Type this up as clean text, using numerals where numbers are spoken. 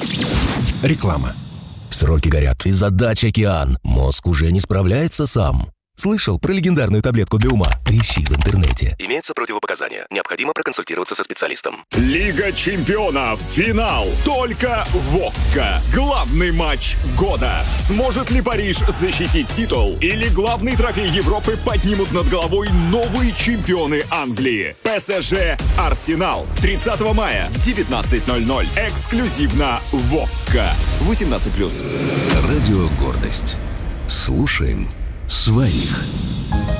Реклама. Сроки горят, и задач океан. Мозг уже не справляется сам. Слышал про легендарную таблетку для ума? Поищи в интернете. Имеются противопоказания. Необходимо проконсультироваться со специалистом. Лига чемпионов. Финал. Только в ОККО. Главный матч года. Сможет ли Париж защитить титул? Или главный трофей Европы поднимут над головой новые чемпионы Англии? ПСЖ Арсенал. 30 мая в 19:00. Эксклюзивно в ОККО. 18+. Радио «Гордость». Слушаем своих.